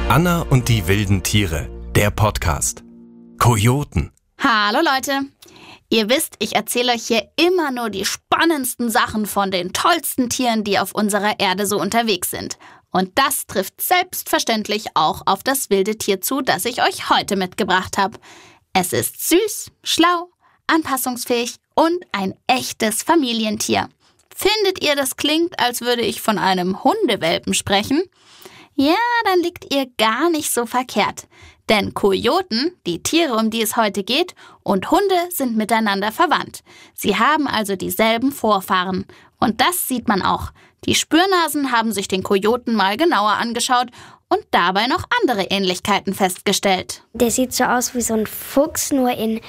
Anna und die wilden Tiere, der Podcast. Kojoten. Hallo Leute. Ihr wisst, ich erzähle euch hier immer nur die spannendsten Sachen von den tollsten Tieren, die auf unserer Erde so unterwegs sind. Und das trifft selbstverständlich auch auf das wilde Tier zu, das ich euch heute mitgebracht habe. Es ist süß, schlau, anpassungsfähig und ein echtes Familientier. Findet ihr, das klingt, als würde ich von einem Hundewelpen sprechen? Ja, dann liegt ihr gar nicht so verkehrt. Denn Kojoten, die Tiere, um die es heute geht, und Hunde sind miteinander verwandt. Sie haben also dieselben Vorfahren. Und das sieht man auch. Die Spürnasen haben sich den Kojoten mal genauer angeschaut und dabei noch andere Ähnlichkeiten festgestellt. Der sieht so aus wie so ein Fuchs, nur in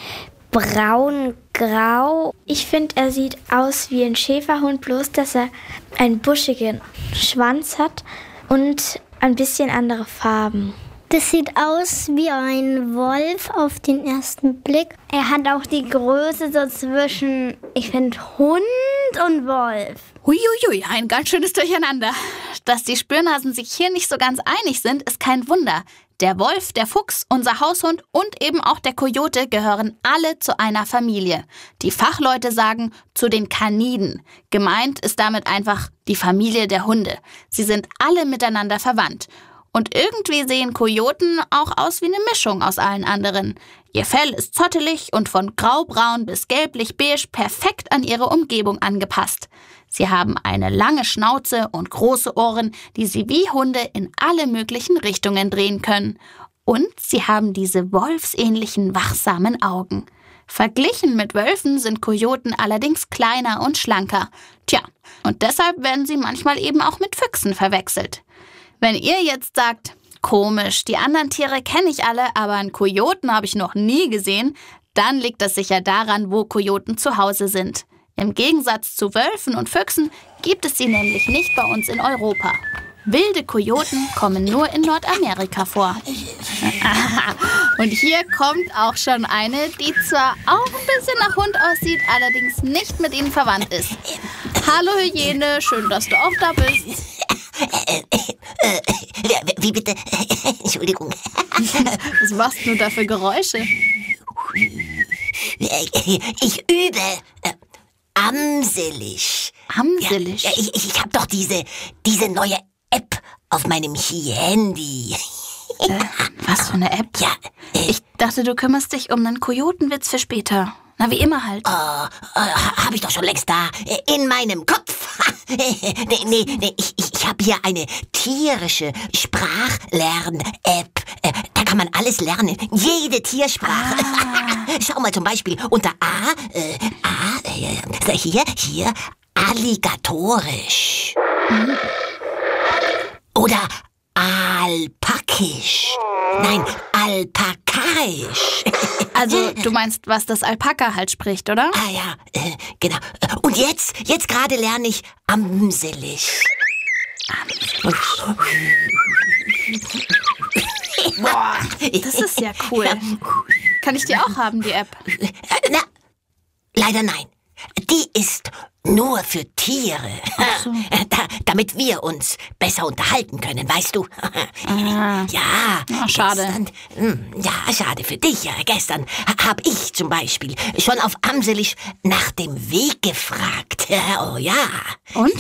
braun-grau. Ich finde, er sieht aus wie ein Schäferhund, bloß dass er einen buschigen Schwanz hat und ein bisschen andere Farben. Das sieht aus wie ein Wolf auf den ersten Blick. Er hat auch die Größe so zwischen, ich finde, Hund und Wolf. Huiuiui, ein ganz schönes Durcheinander. Dass die Spürnasen sich hier nicht so ganz einig sind, ist kein Wunder. Der Wolf, der Fuchs, unser Haushund und eben auch der Kojote gehören alle zu einer Familie. Die Fachleute sagen zu den Kaniden. Gemeint ist damit einfach die Familie der Hunde. Sie sind alle miteinander verwandt. Und irgendwie sehen Kojoten auch aus wie eine Mischung aus allen anderen. Ihr Fell ist zottelig und von graubraun bis gelblich-beige perfekt an ihre Umgebung angepasst. Sie haben eine lange Schnauze und große Ohren, die sie wie Hunde in alle möglichen Richtungen drehen können. Und sie haben diese wolfsähnlichen, wachsamen Augen. Verglichen mit Wölfen sind Kojoten allerdings kleiner und schlanker. Tja, und deshalb werden sie manchmal eben auch mit Füchsen verwechselt. Wenn ihr jetzt sagt, komisch, die anderen Tiere kenne ich alle, aber einen Kojoten habe ich noch nie gesehen, dann liegt das sicher daran, wo Kojoten zu Hause sind. Im Gegensatz zu Wölfen und Füchsen gibt es sie nämlich nicht bei uns in Europa. Wilde Kojoten kommen nur in Nordamerika vor. Und hier kommt auch schon eine, die zwar auch ein bisschen nach Hund aussieht, allerdings nicht mit ihnen verwandt ist. Hallo Hyäne, schön, dass du auch da bist. Wie bitte? Entschuldigung. Was machst du da für Geräusche? Ich übe. Amselig. Amselig? Ja, ich habe doch diese neue App auf meinem Handy. Was für eine App? Ja. Ich dachte, du kümmerst dich um einen Kojotenwitz für später. Na, wie immer halt. Habe ich doch schon längst da. In meinem Kopf. Nee, ich habe hier eine tierische Sprachlern-App. Da kann man alles lernen. Jede Tiersprache. Schau mal zum Beispiel unter hier, alligatorisch. Oder alpakisch. Nein, alpakaisch. Also, du meinst, was das Alpaka halt spricht, oder? Ah ja, genau. Und jetzt gerade lerne ich amselig. Boah, das ist ja cool. Kann ich die auch haben, die App? Na, leider nein. Die ist nur für Tiere. Ach so. Damit wir uns besser unterhalten können, weißt du? Ja. Ach, schade. Schade für dich. Ja, gestern habe ich zum Beispiel schon auf Amselig nach dem Weg gefragt. Oh ja. Und?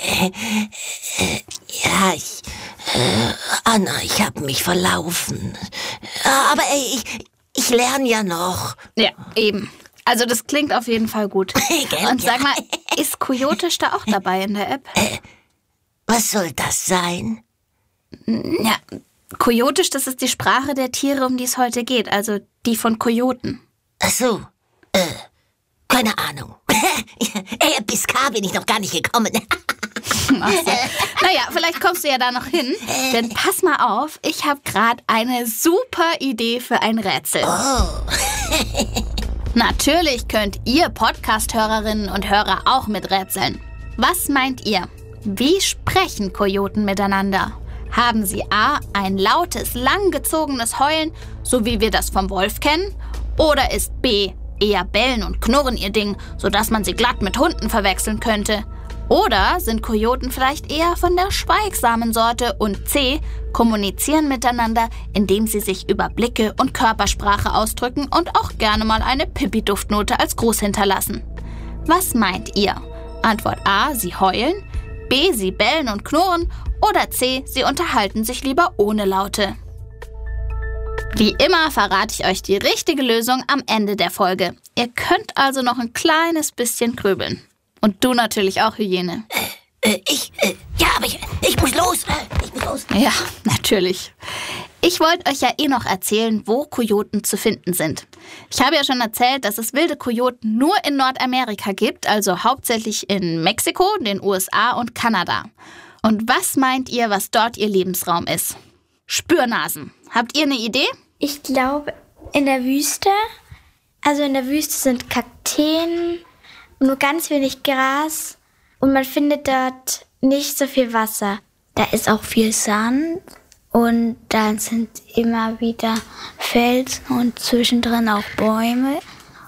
Anna, ich habe mich verlaufen. Aber ich lerne ja noch. Ja, eben. Also das klingt auf jeden Fall gut. Gell? Und sag mal, ist Kojotisch da auch dabei in der App? Was soll das sein? Ja, Kojotisch, das ist die Sprache der Tiere, um die es heute geht. Also die von Kojoten. Ach so, keine Ahnung. Bis K bin ich noch gar nicht gekommen. Ach so. Naja, vielleicht kommst du ja da noch hin. Denn pass mal auf, ich habe gerade eine super Idee für ein Rätsel. Oh. Natürlich könnt ihr Podcast-Hörerinnen und Hörer auch miträtseln. Was meint ihr? Wie sprechen Kojoten miteinander? Haben sie A, ein lautes, langgezogenes Heulen, so wie wir das vom Wolf kennen? Oder ist B, eher Bellen und Knurren ihr Ding, sodass man sie glatt mit Hunden verwechseln könnte? Oder sind Kojoten vielleicht eher von der schweigsamen Sorte und C, kommunizieren miteinander, indem sie sich über Blicke und Körpersprache ausdrücken und auch gerne mal eine Pipi-Duftnote als Gruß hinterlassen? Was meint ihr? Antwort A, sie heulen, B, sie bellen und knurren oder C, sie unterhalten sich lieber ohne Laute. Wie immer verrate ich euch die richtige Lösung am Ende der Folge. Ihr könnt also noch ein kleines bisschen grübeln. Und du natürlich auch, Hyäne. Aber ich muss los. Ja, natürlich. Ich wollte euch ja noch erzählen, wo Kojoten zu finden sind. Ich habe ja schon erzählt, dass es wilde Kojoten nur in Nordamerika gibt, also hauptsächlich in Mexiko, den USA und Kanada. Und was meint ihr, was dort ihr Lebensraum ist? Spürnasen. Habt ihr eine Idee? Ich glaube, in der Wüste. Also in der Wüste sind Kakteen, nur ganz wenig Gras und man findet dort nicht so viel Wasser. Da ist auch viel Sand und dann sind immer wieder Felsen und zwischendrin auch Bäume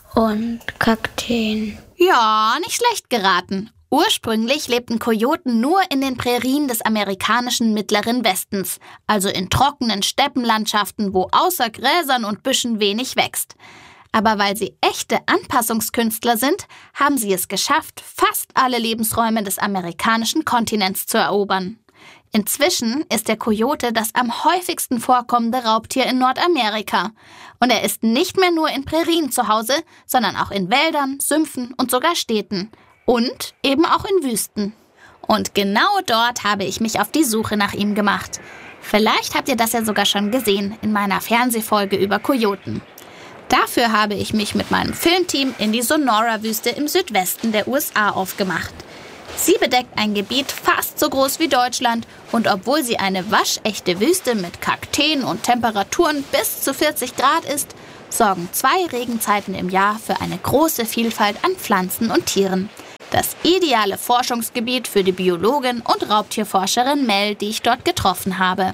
und Kakteen. Ja, nicht schlecht geraten. Ursprünglich lebten Kojoten nur in den Prärien des amerikanischen Mittleren Westens, also in trockenen Steppenlandschaften, wo außer Gräsern und Büschen wenig wächst. Aber weil sie echte Anpassungskünstler sind, haben sie es geschafft, fast alle Lebensräume des amerikanischen Kontinents zu erobern. Inzwischen ist der Kojote das am häufigsten vorkommende Raubtier in Nordamerika. Und er ist nicht mehr nur in Prärien zu Hause, sondern auch in Wäldern, Sümpfen und sogar Städten. Und eben auch in Wüsten. Und genau dort habe ich mich auf die Suche nach ihm gemacht. Vielleicht habt ihr das ja sogar schon gesehen in meiner Fernsehfolge über Kojoten. Dafür habe ich mich mit meinem Filmteam in die Sonora-Wüste im Südwesten der USA aufgemacht. Sie bedeckt ein Gebiet fast so groß wie Deutschland und obwohl sie eine waschechte Wüste mit Kakteen und Temperaturen bis zu 40 Grad ist, sorgen 2 Regenzeiten im Jahr für eine große Vielfalt an Pflanzen und Tieren. Das ideale Forschungsgebiet für die Biologin und Raubtierforscherin Mel, die ich dort getroffen habe.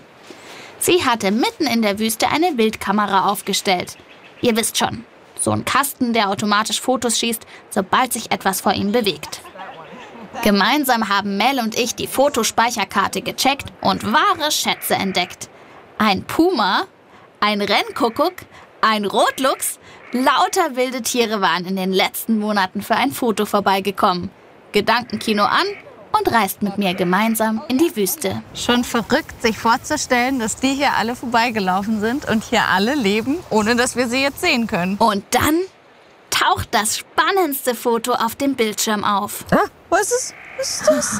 Sie hatte mitten in der Wüste eine Wildkamera aufgestellt. Ihr wisst schon, so ein Kasten, der automatisch Fotos schießt, sobald sich etwas vor ihm bewegt. Gemeinsam haben Mel und ich die Fotospeicherkarte gecheckt und wahre Schätze entdeckt. Ein Puma, ein Rennkuckuck, ein Rotluchs, lauter wilde Tiere waren in den letzten Monaten für ein Foto vorbeigekommen. Gedankenkino an und reist mit mir gemeinsam in die Wüste. Schon verrückt, sich vorzustellen, dass die hier alle vorbeigelaufen sind und hier alle leben, ohne dass wir sie jetzt sehen können. Und dann taucht das spannendste Foto auf dem Bildschirm auf. Ah, was ist das?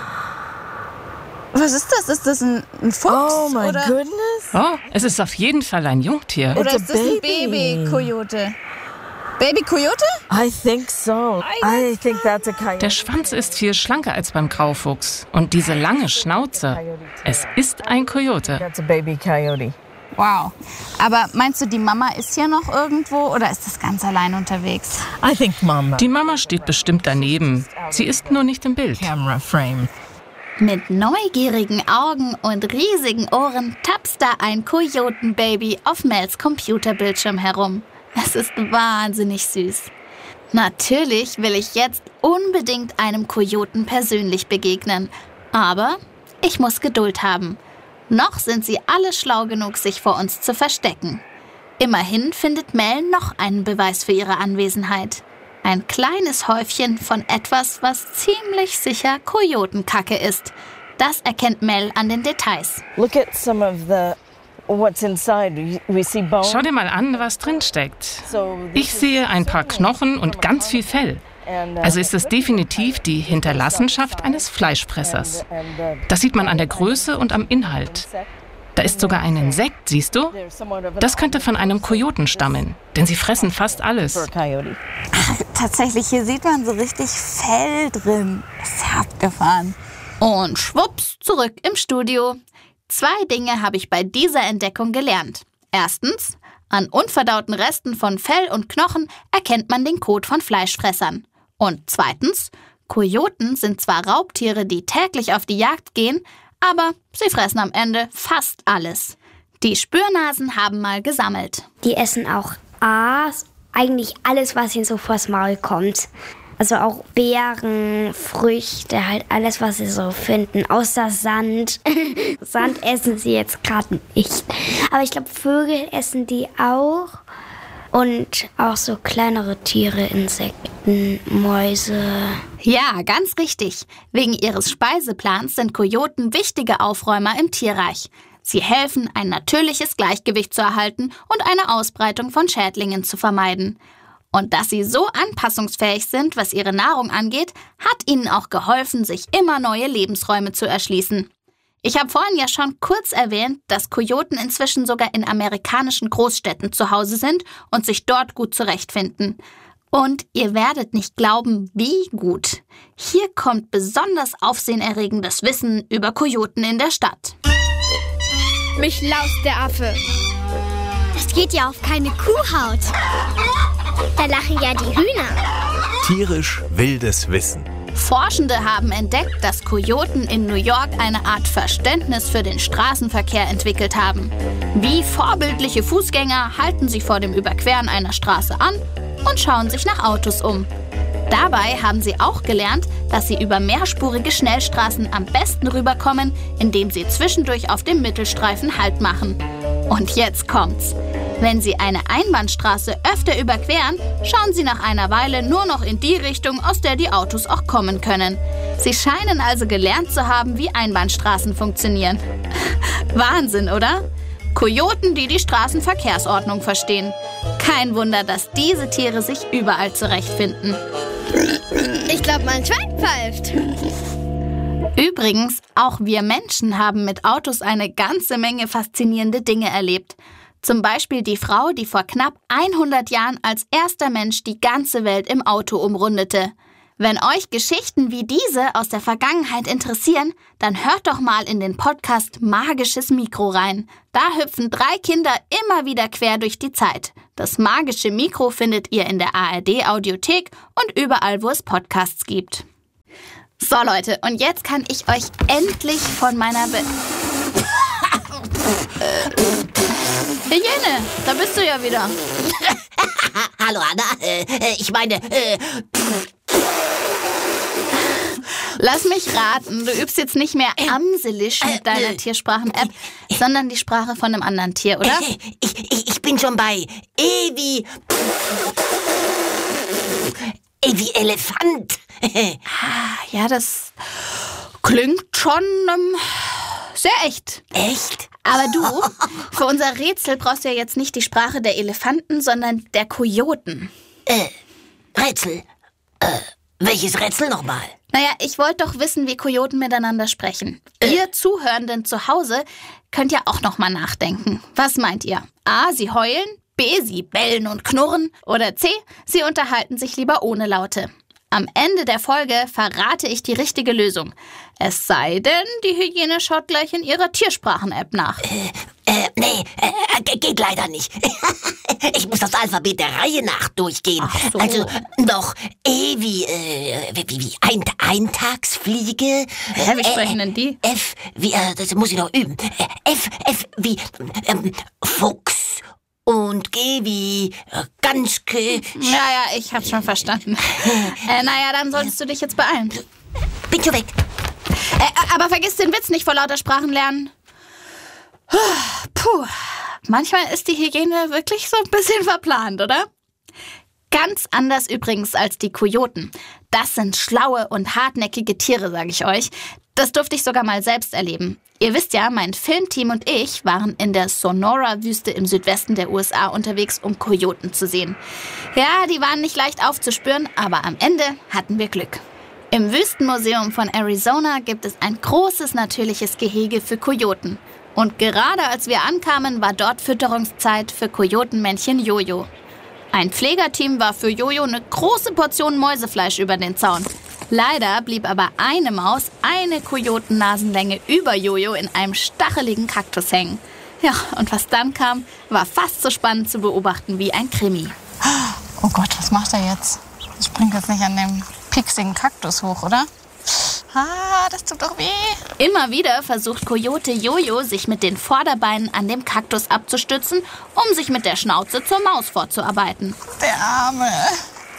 Was ist das? Ist das ein Fuchs? Oh my goodness. Oh, es ist auf jeden Fall ein Jungtier. Oder ist das ein Baby-Kojote? Baby-Kojote? I think so. I think that's a coyote. Der Schwanz ist viel schlanker als beim Graufuchs. Und diese lange Schnauze. Es ist ein Kojote. That's a baby coyote. Wow. Aber meinst du, die Mama ist hier noch irgendwo oder ist das ganz allein unterwegs? I think Mama. Die Mama steht bestimmt daneben. Sie ist nur nicht im Bild. Camera frame. Mit neugierigen Augen und riesigen Ohren tapst da ein Kojotenbaby auf Mels Computerbildschirm herum. Es ist wahnsinnig süß. Natürlich will ich jetzt unbedingt einem Kojoten persönlich begegnen. Aber ich muss Geduld haben. Noch sind sie alle schlau genug, sich vor uns zu verstecken. Immerhin findet Mel noch einen Beweis für ihre Anwesenheit. Ein kleines Häufchen von etwas, was ziemlich sicher Kojotenkacke ist. Das erkennt Mel an den Details. Look at some of what's inside. We see bones. Schau dir mal an, was drin steckt. Ich sehe ein paar Knochen und ganz viel Fell. Also ist es definitiv die Hinterlassenschaft eines Fleischfressers. Das sieht man an der Größe und am Inhalt. Da ist sogar ein Insekt, siehst du? Das könnte von einem Kojoten stammen, denn sie fressen fast alles. Tatsächlich, hier sieht man so richtig Fell drin. Das ist ja abgefahren. Und schwupps, zurück im Studio. 2 Dinge habe ich bei dieser Entdeckung gelernt. Erstens, an unverdauten Resten von Fell und Knochen erkennt man den Kot von Fleischfressern. Und zweitens, Kojoten sind zwar Raubtiere, die täglich auf die Jagd gehen, aber sie fressen am Ende fast alles. Die Spürnasen haben mal gesammelt. Die essen auch eigentlich alles, was ihnen so vors Maul kommt. Also auch Beeren, Früchte, halt alles, was sie so finden. Außer Sand. Sand essen sie jetzt gerade nicht. Aber ich glaube, Vögel essen die auch. Und auch so kleinere Tiere, Insekten, Mäuse. Ja, ganz richtig. Wegen ihres Speiseplans sind Kojoten wichtige Aufräumer im Tierreich. Sie helfen, ein natürliches Gleichgewicht zu erhalten und eine Ausbreitung von Schädlingen zu vermeiden. Und dass sie so anpassungsfähig sind, was ihre Nahrung angeht, hat ihnen auch geholfen, sich immer neue Lebensräume zu erschließen. Ich habe vorhin ja schon kurz erwähnt, dass Kojoten inzwischen sogar in amerikanischen Großstädten zu Hause sind und sich dort gut zurechtfinden. Und ihr werdet nicht glauben, wie gut. Hier kommt besonders aufsehenerregendes Wissen über Kojoten in der Stadt. Mich laust der Affe. Das geht ja auf keine Kuhhaut. Da lachen ja die Hühner. Tierisch wildes Wissen. Forschende haben entdeckt, dass Kojoten in New York eine Art Verständnis für den Straßenverkehr entwickelt haben. Wie vorbildliche Fußgänger halten sie vor dem Überqueren einer Straße an und schauen sich nach Autos um. Dabei haben sie auch gelernt, dass sie über mehrspurige Schnellstraßen am besten rüberkommen, indem sie zwischendurch auf dem Mittelstreifen Halt machen. Und jetzt kommt's. Wenn sie eine Einbahnstraße öfter überqueren, schauen sie nach einer Weile nur noch in die Richtung, aus der die Autos auch kommen können. Sie scheinen also gelernt zu haben, wie Einbahnstraßen funktionieren. Wahnsinn, oder? Kojoten, die die Straßenverkehrsordnung verstehen. Kein Wunder, dass diese Tiere sich überall zurechtfinden. Ich glaube, mein Schwein pfeift. Übrigens, auch wir Menschen haben mit Autos eine ganze Menge faszinierende Dinge erlebt. Zum Beispiel die Frau, die vor knapp 100 Jahren als erster Mensch die ganze Welt im Auto umrundete. Wenn euch Geschichten wie diese aus der Vergangenheit interessieren, dann hört doch mal in den Podcast Magisches Mikro rein. Da hüpfen 3 Kinder immer wieder quer durch die Zeit. Das magische Mikro findet ihr in der ARD-Audiothek und überall, wo es Podcasts gibt. So Leute, und jetzt kann ich euch endlich von meiner Hyäne, da bist du ja wieder. Hallo Anna, ich meine... Lass mich raten, du übst jetzt nicht mehr Amselisch mit deiner Tiersprachen-App, sondern die Sprache von einem anderen Tier, oder? Ich bin schon bei wie Elefant. Ja, das klingt schon sehr echt. Echt? Aber du, für unser Rätsel brauchst du ja jetzt nicht die Sprache der Elefanten, sondern der Kojoten. Rätsel? Welches Rätsel nochmal? Naja, ich wollte doch wissen, wie Kojoten miteinander sprechen. Ihr Zuhörenden zu Hause könnt ja auch noch mal nachdenken. Was meint ihr? A, sie heulen, B, sie bellen und knurren oder C, sie unterhalten sich lieber ohne Laute. Am Ende der Folge verrate ich die richtige Lösung. Es sei denn, die Hyäne schaut gleich in ihrer Tiersprachen-App nach. Nee, geht leider nicht. Ich muss das Alphabet der Reihe nach durchgehen. Ach so. Also noch wie Eintagsfliege. Ja, wie sprechen denn die? F wie, das muss ich noch üben. F wie Fuchs. Und G wie Ganske. Ja, ich hab's schon verstanden. Naja, dann solltest du dich jetzt beeilen. Bin schon weg. Aber vergiss den Witz nicht vor lauter Sprachen lernen. Puh, manchmal ist die Hyäne wirklich so ein bisschen verplant, oder? Ganz anders übrigens als die Kojoten. Das sind schlaue und hartnäckige Tiere, sage ich euch. Das durfte ich sogar mal selbst erleben. Ihr wisst ja, mein Filmteam und ich waren in der Sonora-Wüste im Südwesten der USA unterwegs, um Kojoten zu sehen. Ja, die waren nicht leicht aufzuspüren, aber am Ende hatten wir Glück. Im Wüstenmuseum von Arizona gibt es ein großes natürliches Gehege für Kojoten. Und gerade als wir ankamen, war dort Fütterungszeit für Kojotenmännchen Jojo. Ein Pflegerteam war für Jojo eine große Portion Mäusefleisch über den Zaun. Leider blieb aber eine Maus eine Kojotennasenlänge über Jojo in einem stacheligen Kaktus hängen. Ja, und was dann kam, war fast so spannend zu beobachten wie ein Krimi. Oh Gott, was macht er jetzt? Ich springe jetzt nicht an dem pixigen Kaktus hoch, oder? Das tut doch weh. Immer wieder versucht Kojote Jojo, sich mit den Vorderbeinen an dem Kaktus abzustützen, um sich mit der Schnauze zur Maus vorzuarbeiten. Der Arme.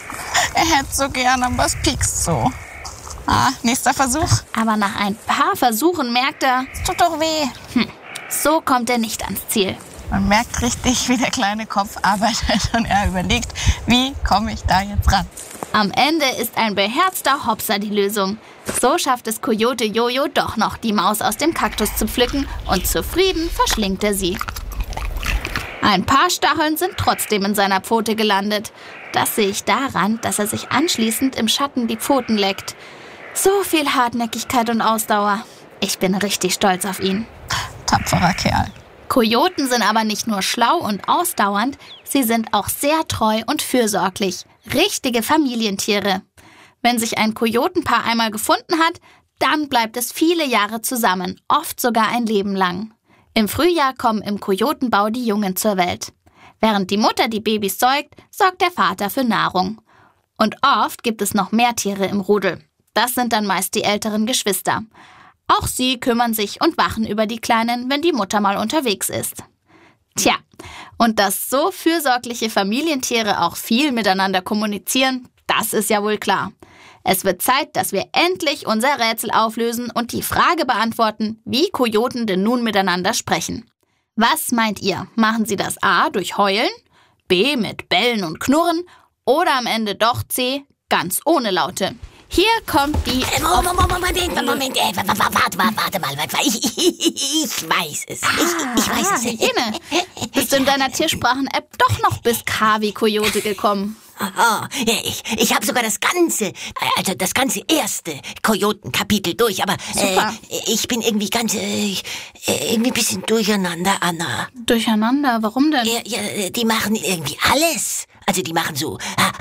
Er hätte so gern, aber es piekst so. Nächster Versuch. Aber nach ein paar Versuchen merkt er, Es tut doch weh. so kommt er nicht ans Ziel. Man merkt richtig, wie der kleine Kopf arbeitet und er überlegt, wie komme ich da jetzt ran? Am Ende ist ein beherzter Hopser die Lösung. So schafft es Coyote Jojo doch noch, die Maus aus dem Kaktus zu pflücken und zufrieden verschlingt er sie. Ein paar Stacheln sind trotzdem in seiner Pfote gelandet. Das sehe ich daran, dass er sich anschließend im Schatten die Pfoten leckt. So viel Hartnäckigkeit und Ausdauer. Ich bin richtig stolz auf ihn. Tapferer Kerl. Kojoten sind aber nicht nur schlau und ausdauernd, sie sind auch sehr treu und fürsorglich. Richtige Familientiere. Wenn sich ein Kojotenpaar einmal gefunden hat, dann bleibt es viele Jahre zusammen, oft sogar ein Leben lang. Im Frühjahr kommen im Kojotenbau die Jungen zur Welt. Während die Mutter die Babys säugt, sorgt der Vater für Nahrung. Und oft gibt es noch mehr Tiere im Rudel. Das sind dann meist die älteren Geschwister. Auch sie kümmern sich und wachen über die Kleinen, wenn die Mutter mal unterwegs ist. Tja, und dass so fürsorgliche Familientiere auch viel miteinander kommunizieren, das ist ja wohl klar. Es wird Zeit, dass wir endlich unser Rätsel auflösen und die Frage beantworten, wie Kojoten denn nun miteinander sprechen. Was meint ihr? Machen sie das A durch Heulen, B mit Bellen und Knurren oder am Ende doch C ganz ohne Laute? Hier kommt die... Moment, warte mal. Ich weiß es. Ich weiß es. Hyäne. Bist du in deiner Tiersprachen-App doch noch bis K wie Coyote gekommen? Ich habe sogar das ganze erste Kojoten-Kapitel durch, aber ich bin irgendwie ein bisschen durcheinander, Anna. Durcheinander? Warum denn? Ja, die machen irgendwie alles. Also die machen so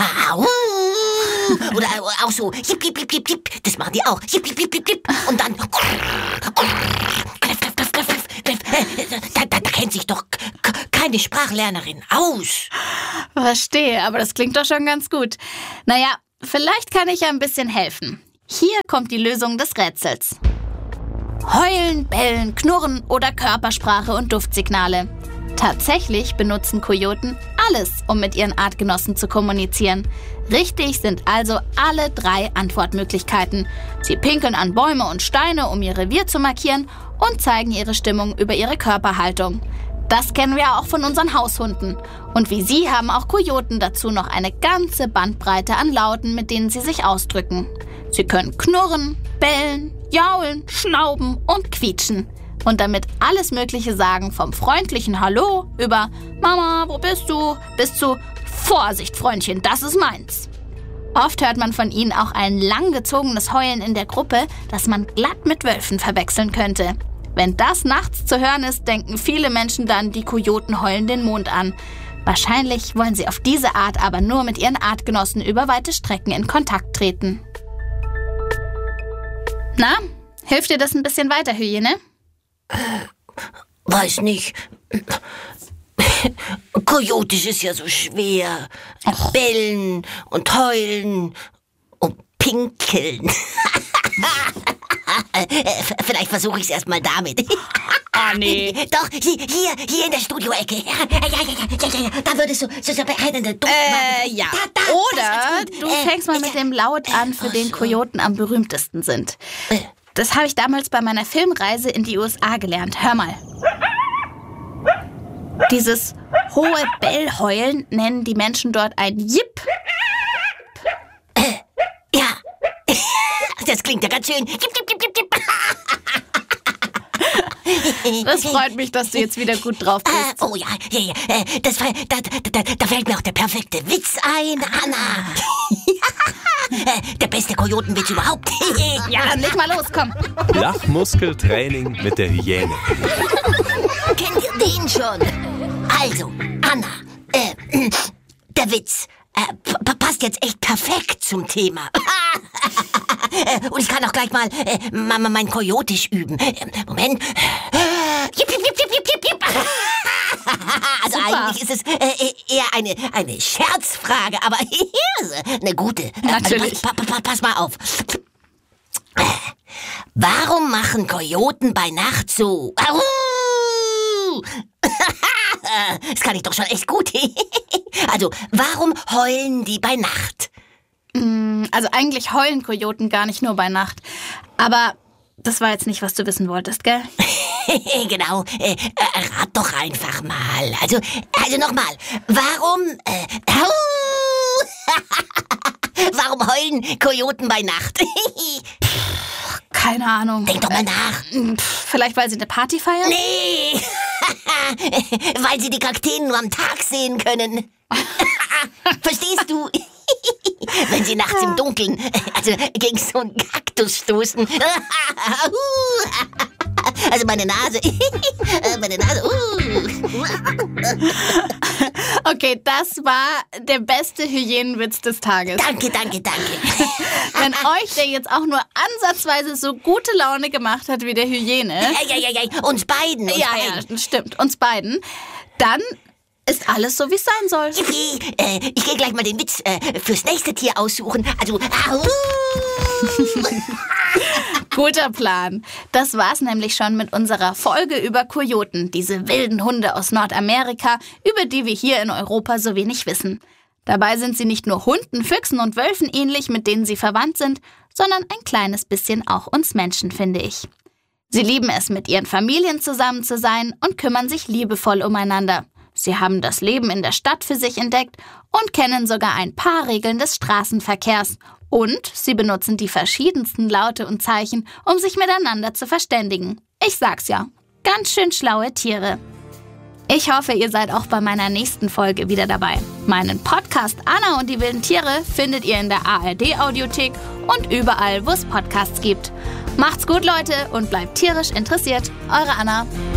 oder auch so jip, jip, jip, jip, jip. Das machen die auch. Jip, jip, jip, jip, jip. Und dann da kennt sich doch keine Sprachlernerin aus. Verstehe, aber das klingt doch schon ganz gut. Naja, vielleicht kann ich ja ein bisschen helfen. Hier kommt die Lösung des Rätsels. Heulen, bellen, knurren oder Körpersprache und Duftsignale. Tatsächlich benutzen Kojoten alles, um mit ihren Artgenossen zu kommunizieren. Richtig sind also alle 3 Antwortmöglichkeiten. Sie pinkeln an Bäume und Steine, um ihr Revier zu markieren und zeigen ihre Stimmung über ihre Körperhaltung. Das kennen wir auch von unseren Haushunden. Und wie sie haben auch Kojoten dazu noch eine ganze Bandbreite an Lauten, mit denen sie sich ausdrücken. Sie können knurren, bellen, jaulen, schnauben und quietschen. Und damit alles Mögliche sagen, vom freundlichen Hallo über Mama, wo bist du, bis zu Vorsicht, Freundchen, das ist meins. Oft hört man von ihnen auch ein langgezogenes Heulen in der Gruppe, das man glatt mit Wölfen verwechseln könnte. Wenn das nachts zu hören ist, denken viele Menschen dann, die Kojoten heulen den Mond an. Wahrscheinlich wollen sie auf diese Art aber nur mit ihren Artgenossen über weite Strecken in Kontakt treten. Na, hilft dir das ein bisschen weiter, Hyäne? Weiß nicht. Kojotisch ist ja so schwer. Bellen und heulen und pinkeln. Vielleicht versuche ich es erst mal damit. Nee. Doch, hier in der Studioecke. Ja. Da würde es so beheißende Duft machen. Ja. Da, oder du fängst mal mit dem Laut an, für den Kojoten am berühmtesten sind. Das habe ich damals bei meiner Filmreise in die USA gelernt. Hör mal. Dieses hohe Bellheulen nennen die Menschen dort ein Jip. Ja. Das klingt ja ganz schön. Jip, jip, jip, jip, jip. Das freut mich, dass du jetzt wieder gut drauf bist. Oh ja. Da fällt mir auch der perfekte Witz ein, Anna. Der beste Kojotenwitz überhaupt. Ja, dann leg mal los, komm. Lachmuskeltraining mit der Hyäne. Kennt ihr den schon? Also, Anna, der Witz passt jetzt echt perfekt zum Thema. Und ich kann auch gleich mal mein Kojotisch üben. Moment. Jip, jip, jip, jip, jip, jip. Also Super. eigentlich ist es eher eine Scherzfrage, aber eine gute. Natürlich. Pass mal auf. Warum machen Kojoten bei Nacht so? Das kann ich doch schon echt gut. Also, warum heulen die bei Nacht? Also eigentlich heulen Kojoten gar nicht nur bei Nacht. Aber das war jetzt nicht, was du wissen wolltest, gell? Genau, rat doch einfach mal. Also nochmal, warum heulen Kojoten bei Nacht? Keine Ahnung. Denk doch mal nach. Vielleicht, weil sie eine Party feiern? Nee, weil sie die Kakteen nur am Tag sehen können. Verstehst du? Wenn sie nachts im Dunkeln, gegen so einen Kaktus stoßen. Also meine Nase. Okay, das war der beste Hyänenwitz des Tages. Danke. Wenn euch der jetzt auch nur ansatzweise so gute Laune gemacht hat wie der Hyäne. Ja, uns beiden. Ja, stimmt, uns beiden. Dann ist alles so, wie es sein soll. Yippie, ich gehe gleich mal den Witz fürs nächste Tier aussuchen. Guter Plan. Das war's nämlich schon mit unserer Folge über Kojoten, diese wilden Hunde aus Nordamerika, über die wir hier in Europa so wenig wissen. Dabei sind sie nicht nur Hunden, Füchsen und Wölfen ähnlich, mit denen sie verwandt sind, sondern ein kleines bisschen auch uns Menschen, finde ich. Sie lieben es, mit ihren Familien zusammen zu sein und kümmern sich liebevoll umeinander. Sie haben das Leben in der Stadt für sich entdeckt und kennen sogar ein paar Regeln des Straßenverkehrs. Und sie benutzen die verschiedensten Laute und Zeichen, um sich miteinander zu verständigen. Ich sag's ja, ganz schön schlaue Tiere. Ich hoffe, ihr seid auch bei meiner nächsten Folge wieder dabei. Meinen Podcast Anna und die wilden Tiere findet ihr in der ARD-Audiothek und überall, wo es Podcasts gibt. Macht's gut, Leute, und bleibt tierisch interessiert. Eure Anna.